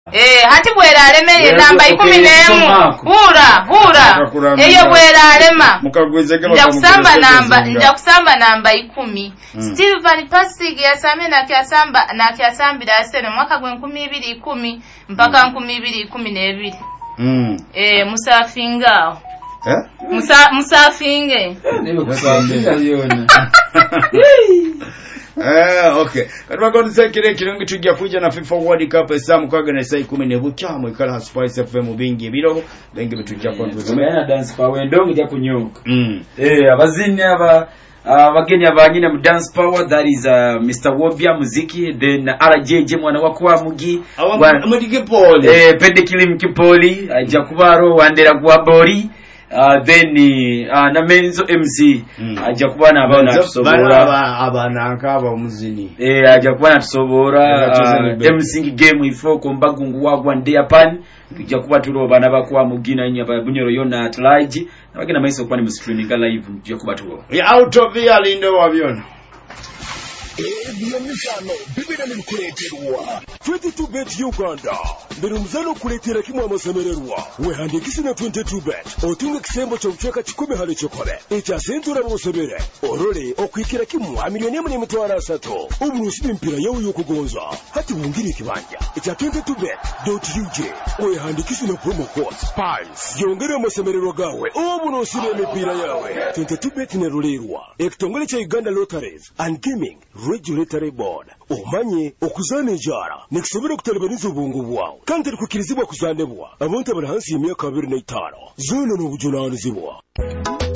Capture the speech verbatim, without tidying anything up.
Eh hati bwera alemeye namba ikumi n'emu. Hura, hura. Eyo bwera alema. Mukagwezege nja kusamba namba, nja kusamba namba ikumi. Mm. Steve Van Passig yasamye na kyasamba na kyasambira asene mwaka gwe nkumi ibiri ikumi mpaka nkumi ibiri ikumi n'ebiri. Mm. Eh musafinga. Eh? Musa musafinge. Niwe kusafinga yona. Eh okay. Kadwa konse kire kirungi tujja kuja na FIFA World Cup esamu kwaga na sai kumi nebucha mu ikala Spice F M bingi biro bengi bitujja kwa ntuzo. Mena dance power ndongo ja kunyuka. Mm. Eh abazini aba abageni abanyine mu dance power, that is uh, Mister Wobia Muziki, then R J J mwana wakwa mugi amudike poli eh pedekili mkipoli ajja kubaro wandera gwa bori. Uh, then uh, na Menzo M C mm. ajja kubana abana tusobora abana akaba muzini eh ajja kubana tusobora uh, M C game ifo kombagungu wagwa ndia pan tujja kuba tuloba nabakwa mugina nya babunyoro yona atlaji nabagina maiso kwani mu streaming live tujja kuba tulo ya out of the alindo wabiona Ebyo mishano bibira ni kuleterwa twenty-two bet Uganda mbere muzano kuletera kimwe amasemererwa wehandikisi na twenty-two bet otunga kisembo cyo kucheka kikome hale chokole echa sentura bosebere orole okwikira kimwe milioni imwe n'imitwaro asatu uburushi impira yawe yokugonza hati bungiri kibanja echa twenty-two bet dot u j wehandikisi na promo code spice yongera amasemererwa gawe uburushi n'imipira yawe twenty-two bet ne rulerwa ekitongole cha Uganda Lotteries and Gaming Regulatory Board omanye okuzana ejara nekisobera kutalibaniza obwongo bwawe kandi kukirizibwa kuzanebwa abantu abali hansi y'emyaka abiri n'etaano zona n'obujunaanizibwa.